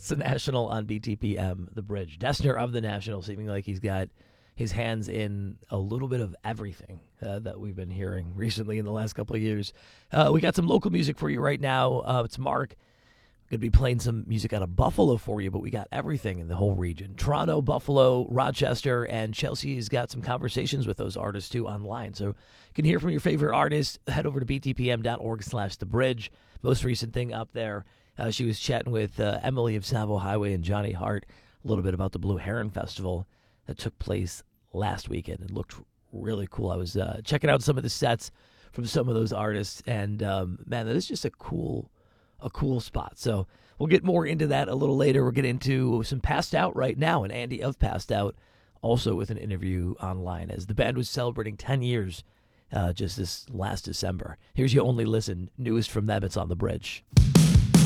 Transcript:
It's the National on BTPM, The Bridge. Dessner of the National, seeming like he's got his hands in a little bit of everything that we've been hearing recently in the last couple of years. We got some local music for you right now. It's Mark. Going to be playing some music out of Buffalo for you, but we got everything in the whole region. Toronto, Buffalo, Rochester, and Chelsea's got some conversations with those artists, too, online. So you can hear from your favorite artists. Head over to btpm.org/thebridge. Most recent thing up there, she was chatting with Emily of Savo Highway and Johnny Hart a little bit about the Blue Heron Festival that took place last weekend. It looked really cool. I was checking out some of the sets from some of those artists, and, man, that is just a cool spot. So we'll get more into that a little later. We'll get into some Passed Out right now, and Andy of Passed Out also with an interview online as the band was celebrating 10 years just this last December. Here's You Only Listen, newest from them. It's on The Bridge.